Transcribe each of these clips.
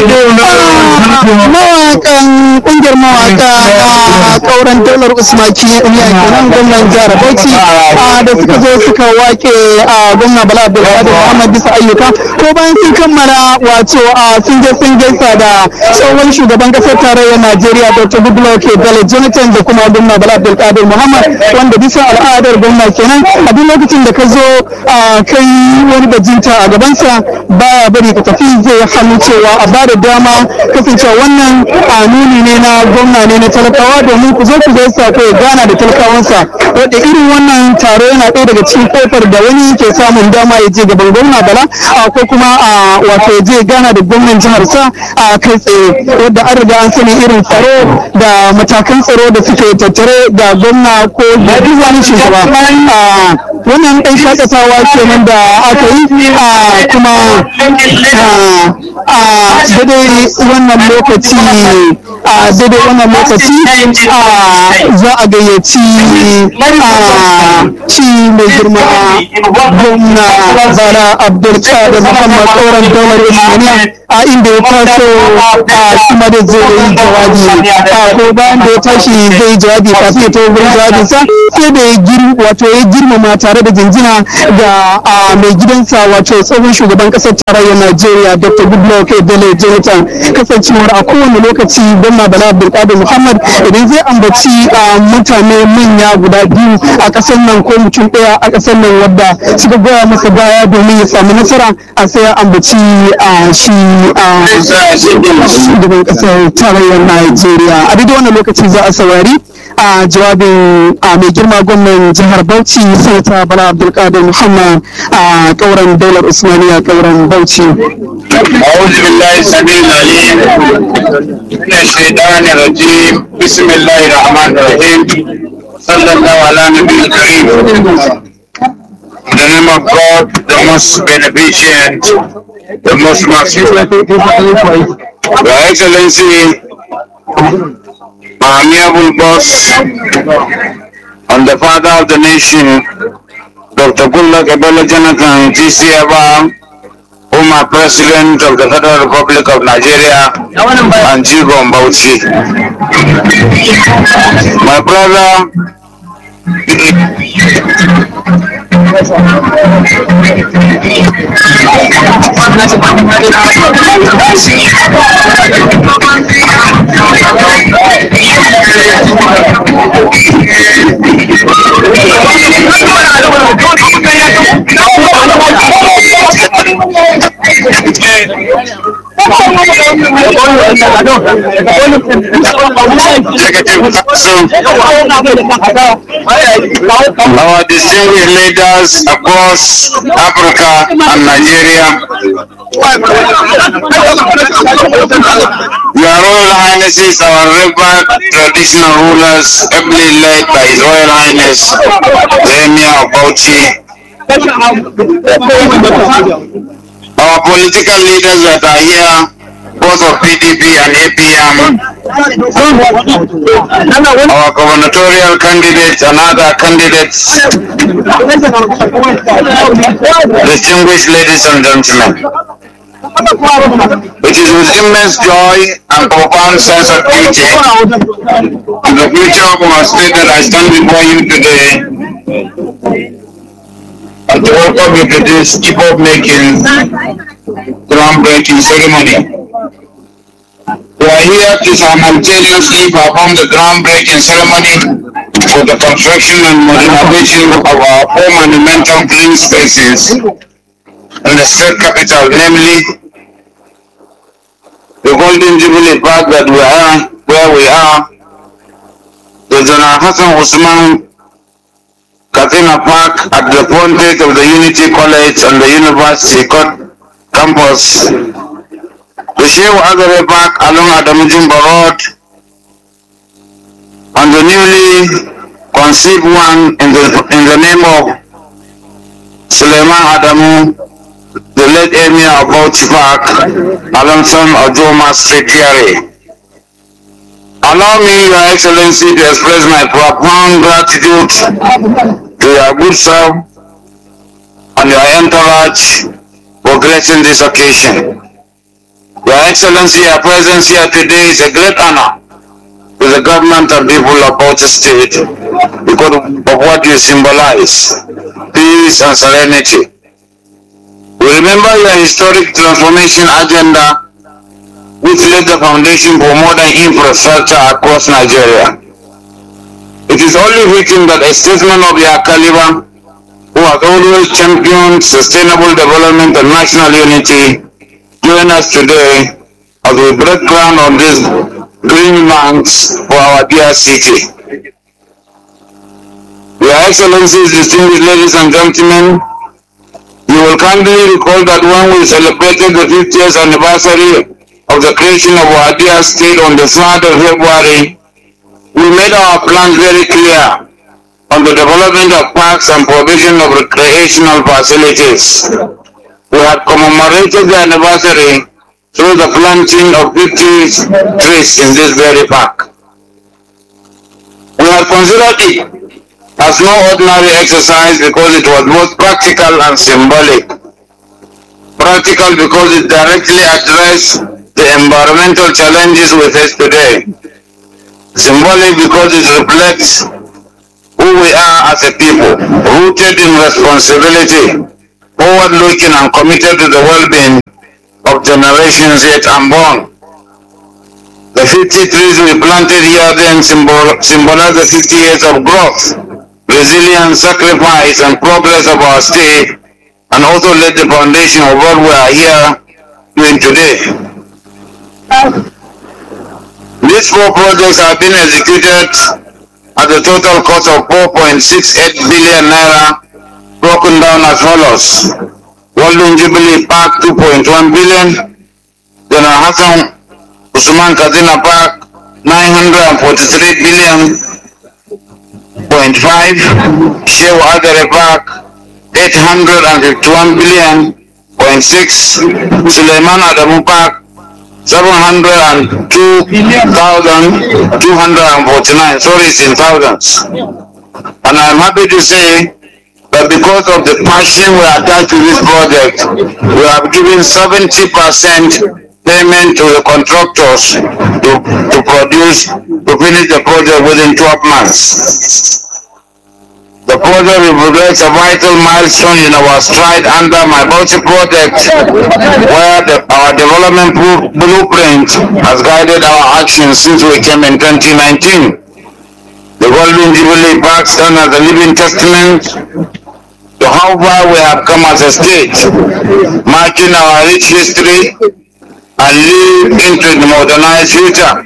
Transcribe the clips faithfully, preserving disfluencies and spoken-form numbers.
mawakan kungiyar mawaka a kauran daular usmaki iya kenan gwamnan jihar bauchi da suka zo suka wake a gwamna bala abdulkadir muhammad bisa ayyuka ko bayan sun kammala wato sun je sun gaisa da tsohon shugaban kasar tarayyar najeriya dr goodluck ebele jonathan da kuma gwamna bala abdulkadir muhammad wanda bisa al'adar gwamna kenan a duk lokacin da ka zo kai wani bajinta a gabansa baya bari ka tafi zai hannu cewa a ba da dama kasancewa wannan nuni ne na gwamna ne na talakawa domin ku zo ku gaisa ko gana da talakawansa wadda irin wannan taro yana ɗaya daga cikin kofar da wani ke samun dama ya je gaban gwamna bala ko kuma wato je gana da gwamnan jihar sa a kai tsaye wadda an riga an sani irin tsaro da matakan tsaro da suke tattare da gwamna ko da duk wani shugaba wannan ɗan shakatawa kenan da aka yi kuma a daidai wannan lokaci a daidai wannan lokaci za a gayyaci ci mai girma gwamna bala abdulkadir muhammad tsoron daular usmaniya a inda ya taso a kuma da zai yi jawabi a ko bayan da ya tashi zai jawabi kafin ya tawo wurin jawabinsa sai da ya girma wato ya girmama tare da jinjina ga mai gidansa wato tsohon shugaban kasar tarayyar najeriya dr goodluck ebele jonathan kasancewar a kowane lokaci gwamna bala abdulkadir muhammad idan zai ambaci mutane manya guda biyu a kasar nan ko mutum ɗaya a kasar nan wadda suka goya masa baya domin ya samu nasara a sai ya ambaci shi shugaban kasar tarayyar najeriya a daidai wannan lokaci za a saurari a jawabin mai girma gwamnan jihar bauchi sanata bala abdulkadir muhammad a kauran daular usmaniya kauran bauchi. أعوذ بالله السميع العليم من الشيطان الرجيم بسم الله الرحمن الرحيم صلى الله على نبي الكريم. In the name of God, the most beneficent, the most merciful. Your Excellency, my amiable boss, and the father of the nation, Doctor Goodluck Ebele Jonathan, G C F R, former President of the Federal Republic of Nigeria, and Chigo Mbauchi. My brother, our distinguished leaders across Africa and Nigeria, Your Royal Highnesses, our revered traditional rulers, ably led by His Royal Highness, the Emir of Bauchi, our political leaders that are here, both of P D P and A P M, our gubernatorial candidates and other candidates, distinguished ladies and gentlemen. It is with immense joy and profound sense of duty and the future of our state that I stand before you today and to welcome you to this epoch-making, groundbreaking ceremony. We are here to simultaneously perform the groundbreaking ceremony for the construction and modernization of our four monumental green spaces in the state capital, namely the Golden Jubilee Park that we are, where we are, the General Hassan Usman Kathina Park at the frontage of the Unity College and the University campus, the Sheikh Azare Park along Adamujimba Road, and the newly conceived one in the, in the name of Suleiman Adamu, the late Emir of Bauchi Park, alongside Ojoma Street, P R A. Allow me, Your Excellency, to express my profound gratitude to your good self and your entourage for gracing this occasion. Your Excellency, your presence here today is a great honor to the government and people of Bauchi State because of what you symbolize, peace and serenity. We remember your historic transformation agenda which laid the foundation for modern infrastructure across Nigeria. It is only fitting that a statesman of your caliber, who has always championed sustainable development and national unity, join us today as we break ground on these green lands for our dear city. Your Excellencies, distinguished ladies and gentlemen, you will kindly recall that when we celebrated the fiftieth anniversary of the creation of our dear state on the third of February, we made our plans very clear on the development of parks and provision of recreational facilities. We had commemorated the anniversary through the planting of fifty trees in this very park. We had considered it as no ordinary exercise because it was both practical and symbolic. Practical because it directly addressed the environmental challenges we face today. Symbolic because it reflects who we are as a people, rooted in responsibility, forward-looking and committed to the well-being of generations yet unborn. The fifty trees we planted here then symbol symbolize the fifty years of growth, resilience, sacrifice and progress of our state, and also laid the foundation of what we are here doing today. These four projects have been executed at a total cost of four point six eight billion naira, broken down as follows. Golden Jubilee Park two point one billion, General Hassan Usman Kazina Park nine hundred forty-three billion point five, Shehu Adere Park eight hundred fifty-one billion point six, Suleiman Adamu Park seven hundred two thousand two hundred forty-nine, sorry, it's in thousands. And I'm happy to say that because of the passion we attach to this project, we have given seventy percent payment to the contractors to, to produce, to finish the project within twelve months. The project represents a vital milestone in our stride under my Bauchi project, where the, our development blueprint has guided our actions since we came in twenty nineteen. The Golden Jubilee Park stands as a living testament to how far we have come as a state, marking our rich history and live into the modernized future.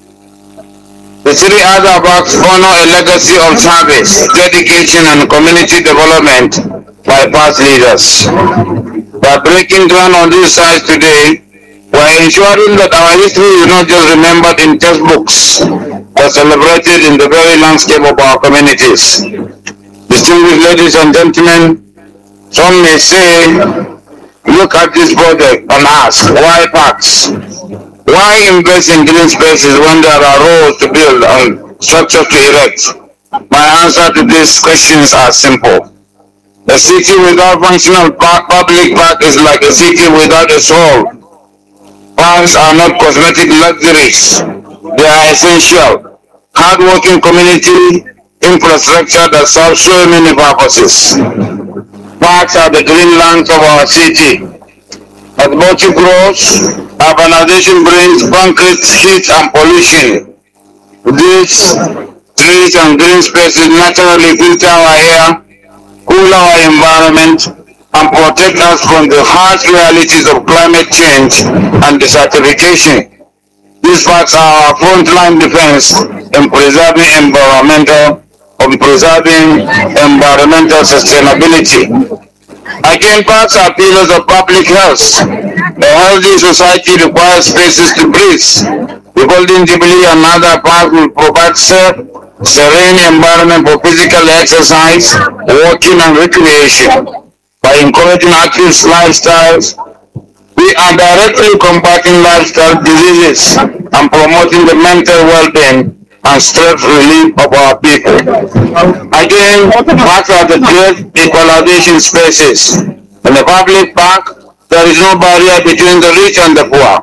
The three other parks honor a legacy of service, dedication and community development by past leaders. By breaking ground on these sites today, we are ensuring that our history is not just remembered in textbooks, but celebrated in the very landscape of our communities. Distinguished ladies and gentlemen, some may say, look at this project and ask, why parks? Why invest in green spaces when there are roads to build and structures to erect? My answer to these questions are simple. A city without functional park, public park is like a city without a soul. Parks are not cosmetic luxuries. They are essential, hard-working community infrastructure that serves so many purposes. Parks are the green lands of our city. As Bauchi grows, urbanization brings concrete heat and pollution. These trees and green spaces naturally filter our air, cool our environment, and protect us from the harsh realities of climate change and desertification. These parks are our frontline defense in preserving environmental, in preserving environmental sustainability. Again, parks are pillars of public health. A healthy society requires spaces to breathe. The Golden Jubilee and other parks will provide safe, serene environment for physical exercise, walking and recreation. By encouraging active lifestyles, we are directly combating lifestyle diseases and promoting the mental well-being and stress relief of our people. Again, parks are the great equalization spaces. In the public park, there is no barrier between the rich and the poor.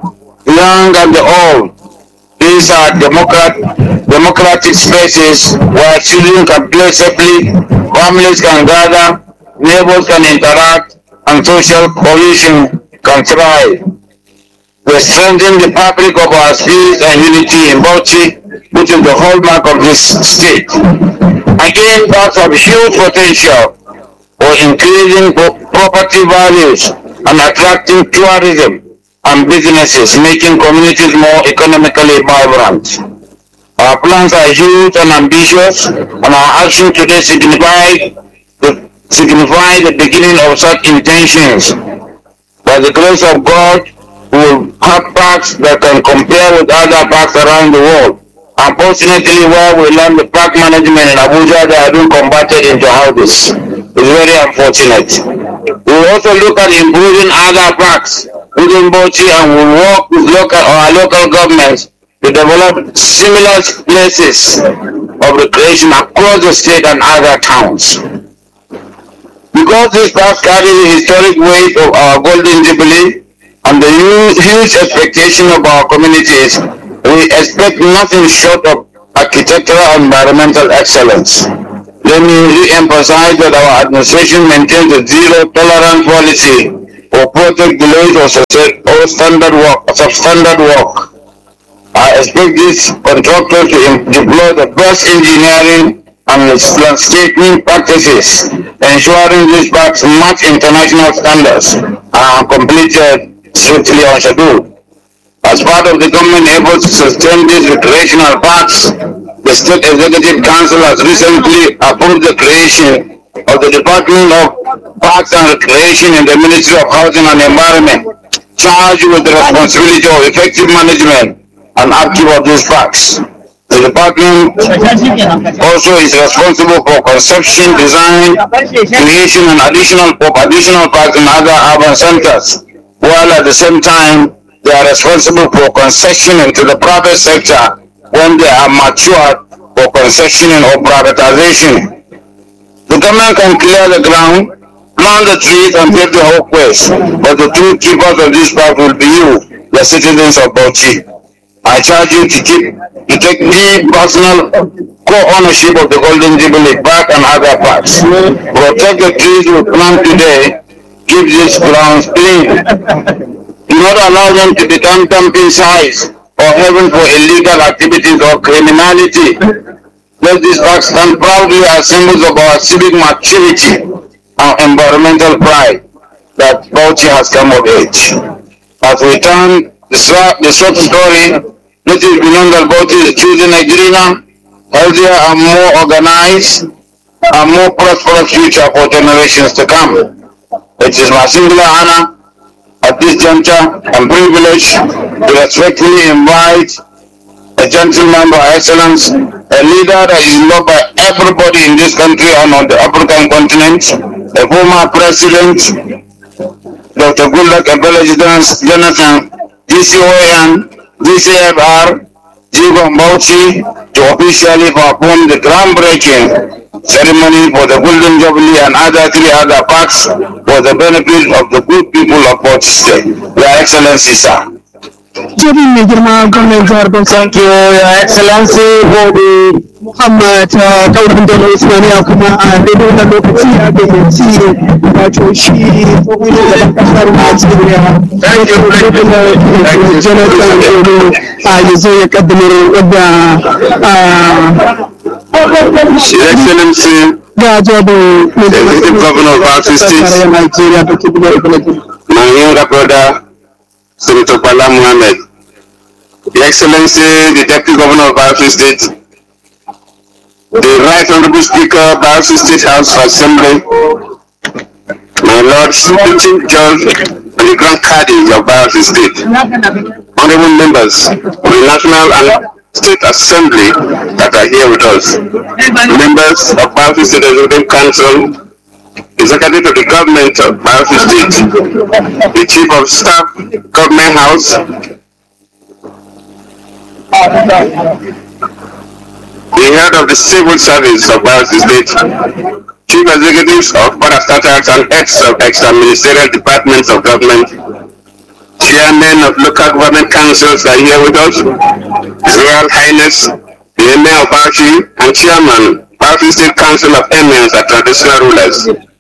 young and the old. These are democrat, democratic spaces where children can play safely, families can gather, neighbors can interact, and social cohesion can thrive. We strengthen the fabric of our peace and unity in Bauchi, which is the hallmark of this state. Again, parts of huge potential for increasing property values and attracting tourism and businesses, making communities more economically vibrant. Our plans are huge and ambitious, and our action today signify the, signify the beginning of such intentions. By the grace of God, we will have parks that can compare with other parks around the world. Unfortunately, where we learn the park management in Abuja, they have been converted into houses. It's very unfortunate. We will also look at improving other parks within Bauchi, and we will work with local our local governments to develop similar places of recreation across the state and other towns. Because these parks carry the historic weight of our Golden Jubilee and the huge expectation of our communities, we expect nothing short of architectural and environmental excellence. Let me re-emphasize that our administration maintains a zero tolerance policy for project delays or standard work, substandard work. I expect these contractors to deploy the best engineering and landscaping practices, ensuring these parks match international standards and are completed strictly on schedule. As part of the government efforts to sustain these recreational parks, the State Executive Council has recently approved the creation of the Department of Parks and Recreation in the Ministry of Housing and Environment, charged with the responsibility of effective management and upkeep of these parks. The department also is responsible for conception, design, creation, and additional of additional parks in other urban centers, while at the same time they are responsible for concessioning to the private sector when they are matured for concessioning or privatization. The government can clear the ground, plant the trees, and pave the walkways, but the true keepers of this park will be you, the citizens of Bauchi. I charge you to keep to take deep personal co-ownership of the Golden Jubilee Park and other parks. Protect the trees we plant today, keep these grounds clean. Do not allow them to become dumping sites or heaven for illegal activities or criminality. Let these parks stand proudly as symbols of our civic maturity and environmental pride that Bauchi has come of age. As we turn the, the short story, let it be known that Bauchi is choosing a greener, healthier, and more organized and more prosperous future for generations to come. It is my singular honor at this juncture and privilege to respectfully invite a gentleman by excellence, a leader that is loved by everybody in this country and on the African continent, a former president, Doctor Goodluck Ebele Jonathan, G C O N, G C F R, Jigon Bauchi, to officially perform the groundbreaking ceremony for the Golden Jubilee and other three other parks for the benefit of the good people of Bauchi State. Your Excellency, sir. Jabin mai girma gwamnan jihar Bauchi. Thank you, Your Excellency, for the Muhammad Dauda Bello Usmaniya kuma a daidai wannan lokaci ya gayyaci wato shi tsohon shugaban kasar Najeriya. Thank you, thank you. Jonathan Bello ya zo ya kaddamar wadda His Excellency, ga jawabin mai Executive Governor of Bauchi State, Najeriya Dr. Goodluck Ebele. my younger brother, Senator Bala Mohammed, Your Excellency, the Deputy Governor of Bauchi State, the Right Honorable Speaker, Bauchi State House Assembly, my Lord, the Chief Judge, and the Grand Cardinal of Bauchi State, honorable members of the National and State Assembly that are here with us, members of Bauchi State Executive Council, Executive of the Government of Bauchi State, the Chief of Staff, Government House, the Head of the Civil Service of Bauchi State, Chief Executives of Parastatals and Heads of Extra-Ministerial Departments of Government, chairmen of local government councils are here with us, His Royal Highness, the Emir of Bauchi, and Chairman, Bauchi State Council of Emirs and Traditional Rulers.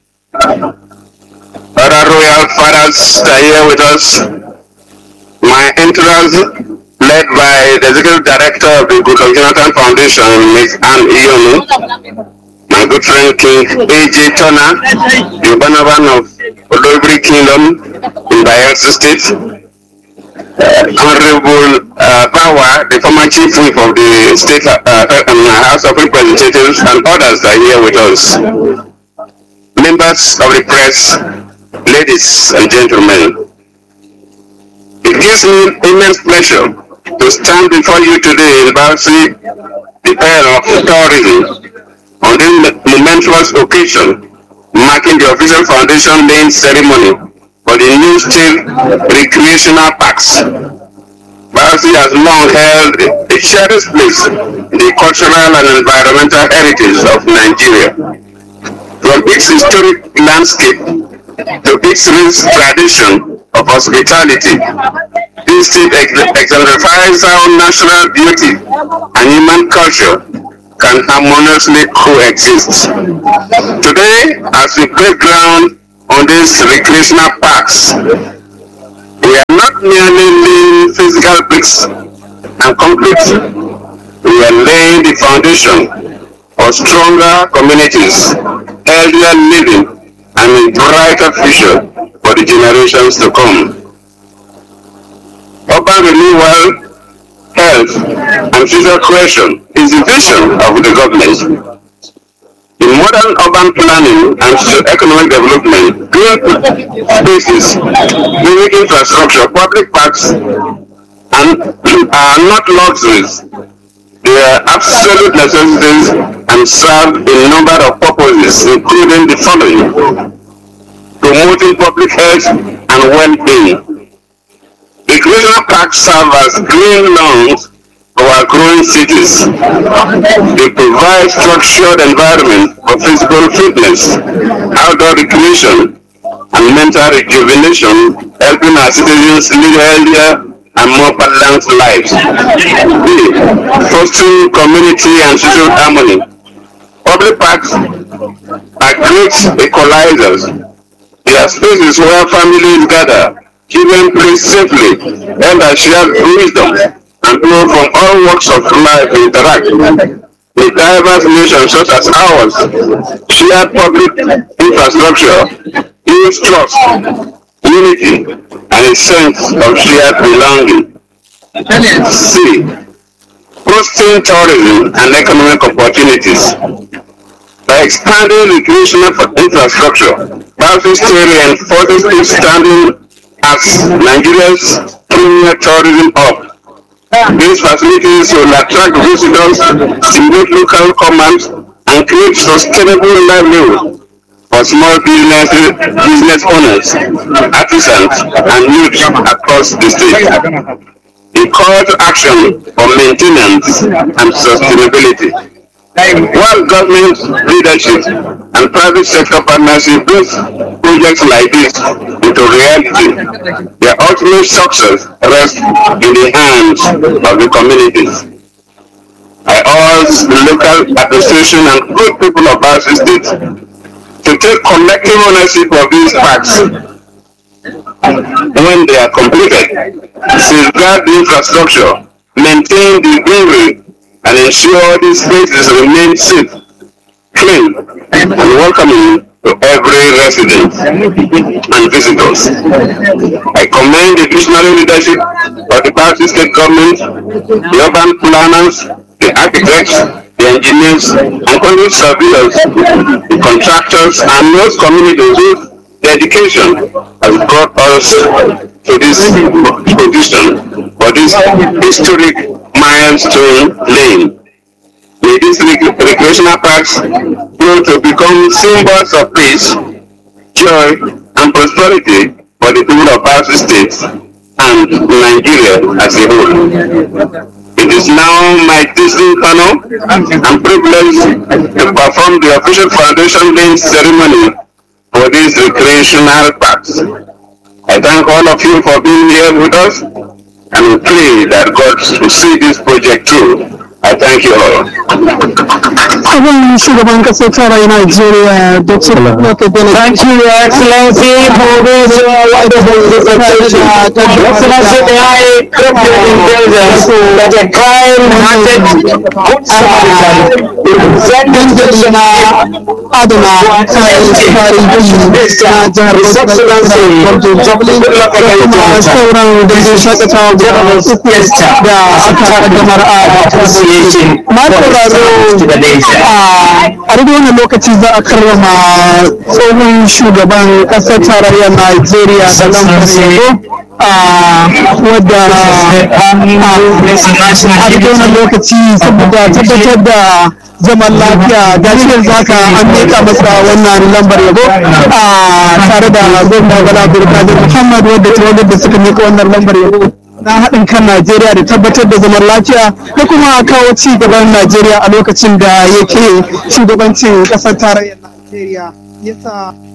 Other royal fathers are here with us. My entourage, led by the Executive Director of the Goodluck Jonathan Foundation, Miz Anne Iyonu, my good friend King A J Turner, the Obanaban of Olobri Kingdom in Bayelsa State, Uh, Honorable uh, Bawa, the former chief whip of the State uh, uh, House of Representatives, and others are here with us. Members of the press, ladies and gentlemen, it gives me immense pleasure to stand before you today in Bauchi, the pearl of tourism, on this momentous occasion, marking the official foundation laying ceremony for the new state recreational parks. Bauchi has long held a cherished place in the cultural and environmental heritage of Nigeria. From its historic landscape to its rich tradition of hospitality, this state exemplifies how national beauty and human culture can harmoniously coexist. Today, as we break ground on these recreational parks, we are not merely laying physical bricks and concrete, we are laying the foundation for stronger communities, healthier living, and a brighter future for the generations to come. Urban renewal, health, and future creation is the vision of the government. In modern urban planning and socio-economic development, green spaces, civic infrastructure, public parks, and are not luxuries. They are absolute necessities and serve a number of purposes, including the following: promoting public health and well-being. Recreational parks serve as green lawns for our growing cities. They provide structured environment for physical fitness, outdoor recreation, and mental rejuvenation, helping our citizens live healthier and more balanced lives. B. Fostering community and social harmony. Public parks are great equalizers. They are spaces where families gather, children play safely, elders share wisdom, and people from all walks of life interact. With diverse nations such as ours, shared public infrastructure builds trust, unity, and a sense of shared belonging. C. Boosting tourism and economic opportunities. By expanding recreational infrastructure, Bauchi State reinforces its standing as Nigeria's premier tourism hub. These facilities will attract visitors, stimulate local commerce, and create sustainable livelihood for small businesses, business owners, artisans, and youth across the state. A call to action for maintenance and sustainability. While government leadership and private sector partnership brings projects like this into reality, their ultimate success rests in the hands of the communities. I urge the local administration and good people of Bauchi State to take collective ownership of these parks when they are completed, safeguard the infrastructure, maintain the greenery, and ensure these spaces remain safe, clean, and welcoming to every resident and visitors. I commend the visionary leadership of the Bauchi State government, the urban planners, the architects, the engineers, and quality surveyors, the contractors, and most communities whose dedication has brought us to this position for this historic milestone lane. May these rec- recreational parks grow to become symbols of peace, joy, and prosperity for the people of Bauchi State and Nigeria as a whole. It is now my distinct honor and privilege to perform the official foundation laying ceremony for these recreational parks. I I thank all of you for being here with us, and we pray that God will see this project through. I thank you all. Abin shugaban kasar tarayyar Najeriya da cikin wata dole. Thank you, Your Excellency, for this wonderful presentation. Excellency, may I crave your indulgence that a kind-hearted, good Samaritan representing na adana kayan tarihi na jihar His Excellency, da kuma sauran da zai shakatawa gudanar uku da aka kaddamar a Association masu raro to the nation. a rage wannan lokaci za a karrama tsohon shugaban ƙasar tarayyar Najeriya da lambar yabo wadda a rage wannan lokaci saboda tabbatar da zaman lafiya da shi yanzu haka an miƙa masa wannan lambar yabo a tare da gwamna Bala Abdulkadir Muhammad wadda tawagar da suka miƙa wannan lambar yabo na haɗin kan Najeriya da tabbatar da zaman lafiya da kuma kawo ci gaban Najeriya a lokacin da yake shugabancin ƙasar tarayyar Najeriya yasa